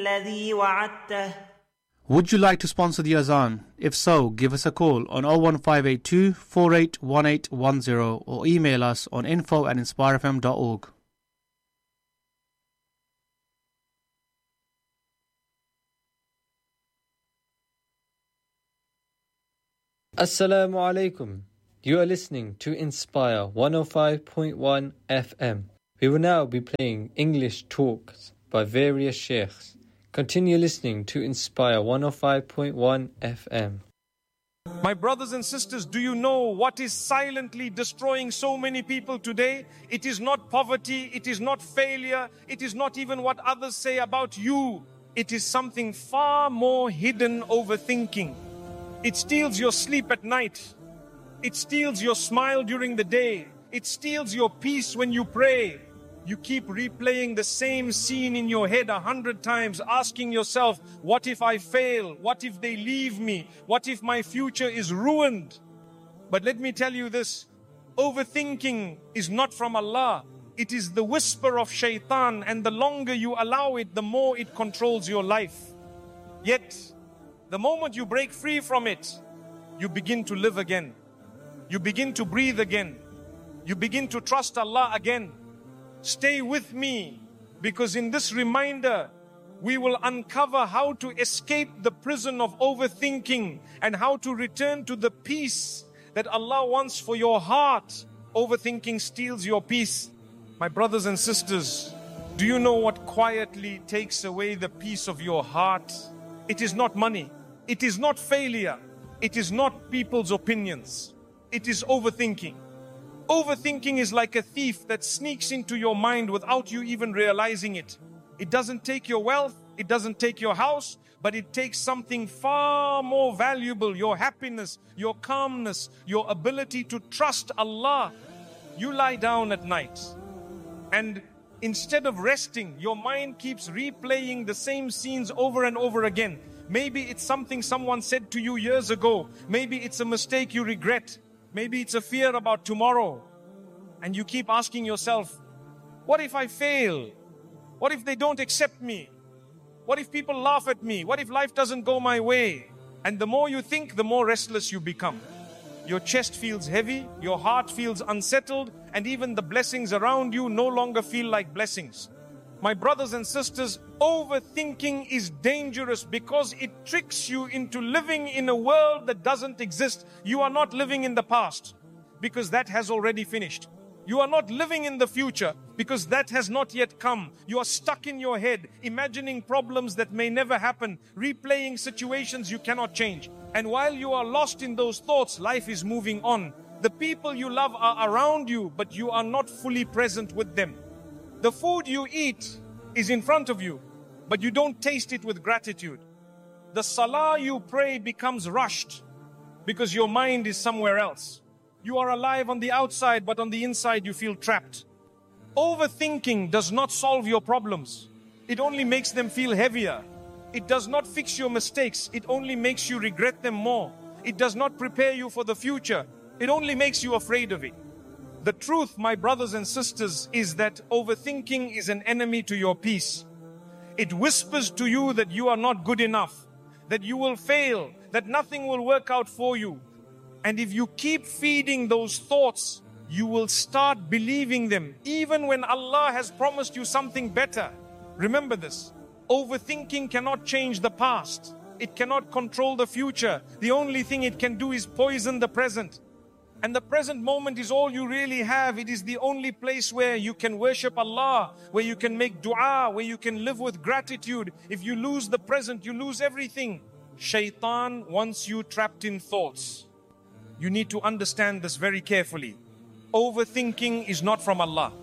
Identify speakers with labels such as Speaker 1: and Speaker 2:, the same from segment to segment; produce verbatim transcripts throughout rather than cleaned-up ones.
Speaker 1: الذي وعدته.
Speaker 2: Would you like to sponsor the Azan? If so, give us a call on oh one five eight two, four eight one eight one zero or email us on info at inspire f m dot org.
Speaker 3: Assalamu alaikum. You are listening to Inspire one oh five point one F M. We will now be playing English talks by various sheikhs. Continue listening to Inspire one oh five point one F M.
Speaker 4: My brothers and sisters, do you know what is silently destroying so many people today? It is not poverty, it is not failure, it is not even what others say about you. It is something far more hidden: overthinking. It steals your sleep at night. It steals your smile during the day. It steals your peace when you pray. You keep replaying the same scene in your head a hundred times, asking yourself, what if I fail? What if they leave me? What if my future is ruined? But let me tell you this, overthinking is not from Allah. It is the whisper of shaitan, and the longer you allow it, the more it controls your life. Yet, the moment you break free from it, you begin to live again. You begin to breathe again. You begin to trust Allah again. Stay with me, because in this reminder, we will uncover how to escape the prison of overthinking and how to return to the peace that Allah wants for your heart. Overthinking steals your peace. My brothers and sisters, do you know what quietly takes away the peace of your heart? It is not money. It is not failure. It is not people's opinions. It is overthinking. Overthinking is like a thief that sneaks into your mind without you even realizing it. It doesn't take your wealth, it doesn't take your house, but it takes something far more valuable: your happiness, your calmness, your ability to trust Allah. You lie down at night, and instead of resting, your mind keeps replaying the same scenes over and over again. Maybe it's something someone said to you years ago. Maybe it's a mistake you regret. Maybe it's a fear about tomorrow. And you keep asking yourself, what if I fail? What if they don't accept me? What if people laugh at me? What if life doesn't go my way? And the more you think, the more restless you become. Your chest feels heavy, your heart feels unsettled, and even the blessings around you no longer feel like blessings. My brothers and sisters, overthinking is dangerous because it tricks you into living in a world that doesn't exist. You are not living in the past, because that has already finished. You are not living in the future, because that has not yet come. You are stuck in your head, imagining problems that may never happen, replaying situations you cannot change. And while you are lost in those thoughts, life is moving on. The people you love are around you, but you are not fully present with them. The food you eat is in front of you, but you don't taste it with gratitude. The salah you pray becomes rushed because your mind is somewhere else. You are alive on the outside, but on the inside you feel trapped. Overthinking does not solve your problems. It only makes them feel heavier. It does not fix your mistakes. It only makes you regret them more. It does not prepare you for the future. It only makes you afraid of it. The truth, my brothers and sisters, is that overthinking is an enemy to your peace. It whispers to you that you are not good enough, that you will fail, that nothing will work out for you. And if you keep feeding those thoughts, you will start believing them, even when Allah has promised you something better. Remember this, overthinking cannot change the past. It cannot control the future. The only thing it can do is poison the present. And the present moment is all you really have. It is the only place where you can worship Allah, where you can make dua, where you can live with gratitude. If you lose the present, you lose everything. Shaitan wants you trapped in thoughts. You need to understand this very carefully. Overthinking is not from Allah.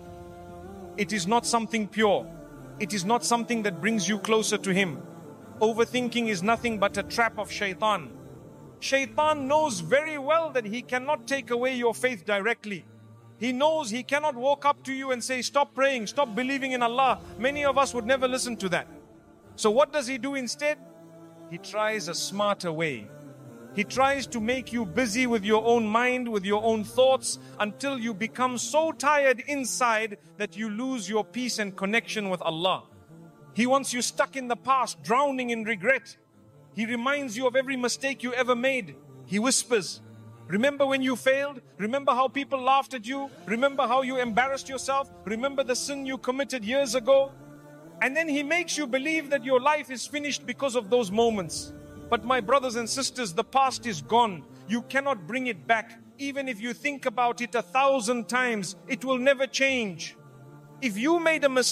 Speaker 4: It is not something pure. It is not something that brings you closer to Him. Overthinking is nothing but a trap of shaitan. Shaitan knows very well that he cannot take away your faith directly. He knows he cannot walk up to you and say, stop praying, stop believing in Allah. Many of us would never listen to that. So what does he do instead? He tries a smarter way. He tries to make you busy with your own mind, with your own thoughts, until you become so tired inside that you lose your peace and connection with Allah. He wants you stuck in the past, drowning in regret. He reminds you of every mistake you ever made. He whispers, remember when you failed? Remember how people laughed at you? Remember how you embarrassed yourself? Remember the sin you committed years ago? And then he makes you believe that your life is finished because of those moments. But my brothers and sisters, the past is gone. You cannot bring it back. Even if you think about it a thousand times, it will never change. If you made a mistake,